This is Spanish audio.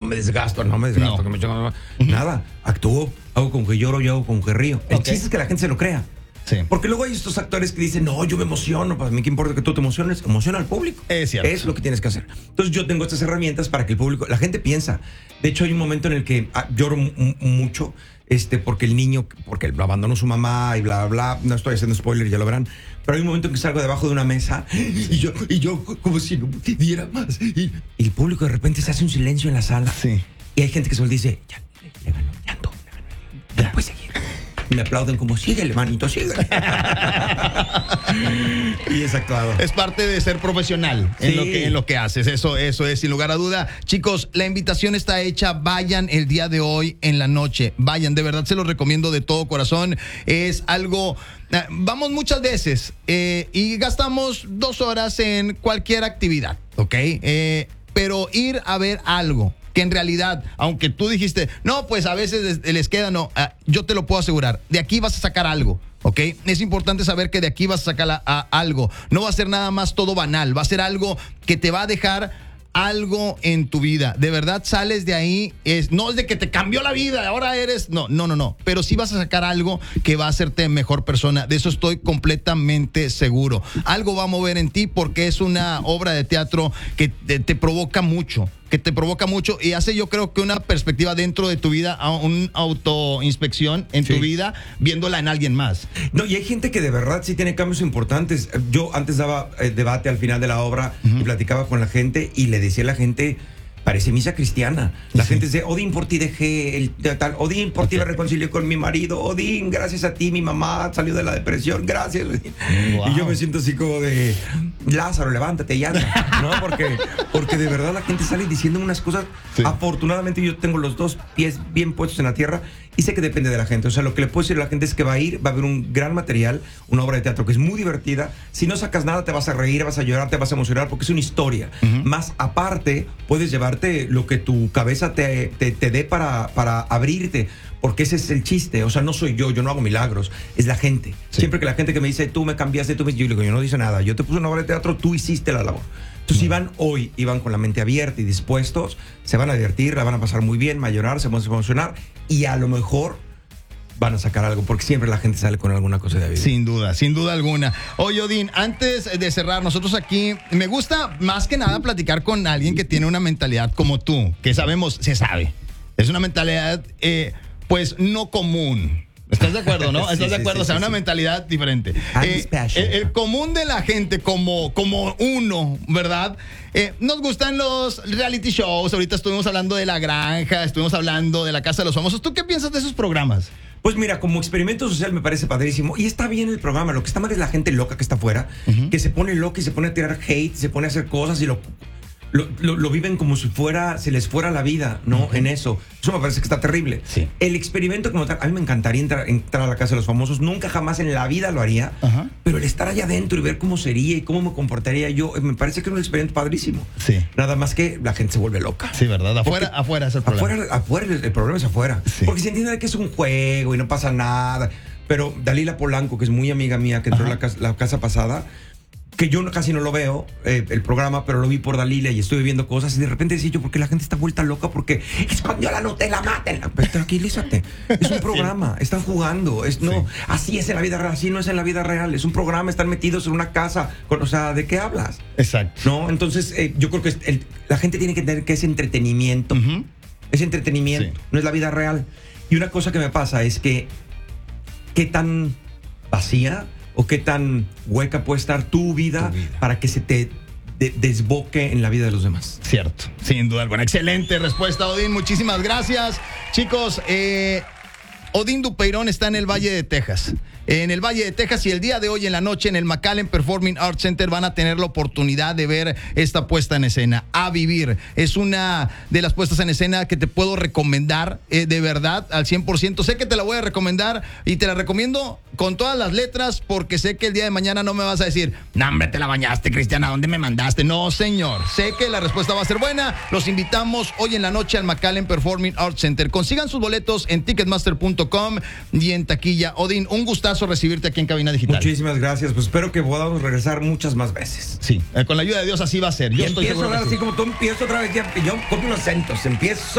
me desgasto, que me echo, nada, actúo, hago como que lloro, yo hago como que río. El chiste es que la gente se lo crea. Sí. Porque luego hay estos actores que dicen, no, yo me emociono, para mí qué importa que tú te emociones, emociona al público. Es cierto. Es lo que tienes que hacer. Entonces yo tengo estas herramientas para que el público, la gente piensa. De hecho hay un momento en el que lloro mucho, porque el niño, porque lo abandonó su mamá y bla, bla, bla. No estoy haciendo spoiler, ya lo verán. Pero hay un momento en que salgo debajo de una mesa y yo como si no pudiera más. Y el público de repente se hace un silencio en la sala. Sí. Y hay gente que solo dice, ya, le ganó, ya no puede seguir. Y me aplauden como, síguele, manito, síguele. Y es actuado. Es parte de ser profesional en lo que haces. Eso es, sin lugar a duda. Chicos, la invitación está hecha. Vayan el día de hoy en la noche. Vayan, de verdad se los recomiendo de todo corazón. Es algo... Vamos muchas veces y gastamos 2 horas en cualquier actividad, ¿ok? Pero ir a ver algo que en realidad, aunque tú dijiste, no, pues a veces les queda, no, yo te lo puedo asegurar, de aquí vas a sacar algo, ¿ok? Es importante saber que de aquí vas a sacar algo, no va a ser nada más todo banal, va a ser algo que te va a dejar algo en tu vida, de verdad sales de ahí, no es de que te cambió la vida, ahora eres, no, pero sí vas a sacar algo que va a hacerte mejor persona, de eso estoy completamente seguro, algo va a mover en ti porque es una obra de teatro que te provoca mucho, y hace yo creo que una perspectiva dentro de tu vida, una autoinspección en tu vida, viéndola en alguien más. No, y hay gente que de verdad sí tiene cambios importantes. Yo antes daba debate al final de la obra y platicaba con la gente y le decía a la gente, parece misa cristiana. La gente dice, Odín, por ti dejé el tal, Odín, por ti me reconcilié con mi marido, Odín, gracias a ti mi mamá salió de la depresión, gracias. Wow. Y yo me siento así como de, Lázaro, levántate y anda, ¿no? Porque de verdad la gente sale diciendo unas cosas. Afortunadamente yo tengo los 2 pies bien puestos en la tierra y sé que depende de la gente. O sea, lo que le puedo decir a la gente es que va a haber un gran material, una obra de teatro que es muy divertida. Si no sacas nada, te vas a reír, vas a llorar, te vas a emocionar, porque es una historia. Más aparte, puedes llevarte lo que tu cabeza te dé para abrirte. Porque ese es el chiste, o sea, no soy yo no hago milagros, es la gente. Siempre que la gente que me dice, tú me cambiaste, yo le digo, yo no dice nada, yo te puse una obra de teatro, tú hiciste la labor. Entonces, si van hoy y van con la mente abierta y dispuestos, se van a divertir, la van a pasar muy bien, van a llorar, se van a emocionar y a lo mejor van a sacar algo, porque siempre la gente sale con alguna cosa de vida. Sin duda alguna. Oye, Odín, antes de cerrar, nosotros aquí, me gusta más que nada platicar con alguien que tiene una mentalidad como tú, que sabemos, se sabe. Es una mentalidad, pues, no común. ¿Estás de acuerdo, no? ¿Estás de acuerdo? O sea, una mentalidad diferente. El común de la gente como uno, ¿verdad? Nos gustan los reality shows. Ahorita estuvimos hablando de La Granja, estuvimos hablando de La Casa de los Famosos. ¿Tú qué piensas de esos programas? Pues mira, como experimento social me parece padrísimo. Y está bien el programa. Lo que está mal es la gente loca que está afuera, que se pone loca y se pone a tirar hate, se pone a hacer cosas y lo viven como si se les fuera la vida, ¿no? En eso. Eso me parece que está terrible. Sí. El experimento como tal, a mí me encantaría entrar a La Casa de los Famosos. Nunca jamás en la vida lo haría. Pero el estar allá adentro y ver cómo sería y cómo me comportaría yo, me parece que es un experimento padrísimo. Sí. Nada más que la gente se vuelve loca. Sí, ¿verdad? Afuera es el problema. Afuera el problema es afuera. Sí. Porque se entiende que es un juego y no pasa nada. Pero Dalila Polanco, que es muy amiga mía, que entró a la casa pasada, que yo casi no lo veo, el programa, pero lo vi por Dalila y estuve viendo cosas y de repente decía yo, ¿por qué la gente está vuelta loca? Porque escondió la Nutella, mátenla. Pero tranquilízate, es un programa, están jugando, así es en la vida real, así no es en la vida real, es un programa, están metidos en una casa, o sea, ¿de qué hablas? Exacto. ¿No? Entonces, yo creo que la gente tiene que entender que es entretenimiento, es entretenimiento, no es la vida real. Y una cosa que me pasa es que, ¿qué tan vacía o qué tan hueca puede estar tu vida para que se te desboque en la vida de los demás? Cierto, sin duda alguna. Excelente respuesta, Odín. Muchísimas gracias. Chicos, Odín Dupeirón está en el Valle de Texas. En el Valle de Texas, y el día de hoy en la noche en el McAllen Performing Arts Center van a tener la oportunidad de ver esta puesta en escena, A Vivir. Es una de las puestas en escena que te puedo recomendar de verdad al 100%. Sé que te la voy a recomendar y te la recomiendo con todas las letras porque sé que el día de mañana no me vas a decir, no, hombre, te la bañaste, Cristiana, ¿dónde me mandaste? No, señor. Sé que la respuesta va a ser buena. Los invitamos hoy en la noche al McAllen Performing Arts Center. Consigan sus boletos en ticketmaster.com y en taquilla. Odín, un gustazo recibirte aquí en Cabina Digital. Muchísimas gracias. Pues espero que podamos regresar muchas más veces. Sí, con la ayuda de Dios así va a ser. Yo estoy empiezo seguro a hablar así como tú, empiezo otra vez, yo con unos acentos, empiezo